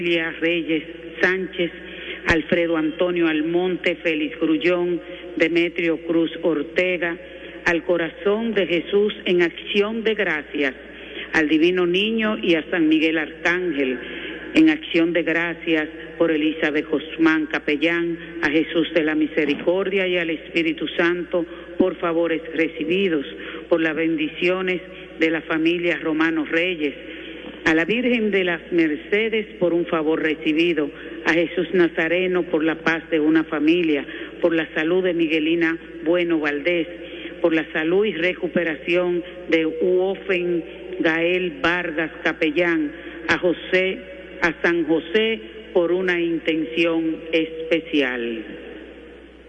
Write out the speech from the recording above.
Reyes Sánchez, Alfredo Antonio Almonte, Félix Grullón, Demetrio Cruz Ortega, al Corazón de Jesús en acción de gracias, al Divino Niño y a San Miguel Arcángel, en acción de gracias por Elizabeth Guzmán Capellán, a Jesús de la Misericordia y al Espíritu Santo por favores recibidos, por las bendiciones de la familia Romano Reyes, a la Virgen de las Mercedes por un favor recibido, a Jesús Nazareno por la paz de una familia, por la salud de Miguelina Bueno Valdés, por la salud y recuperación de Uofen Gael Vargas Capellán, a San José por una intención especial.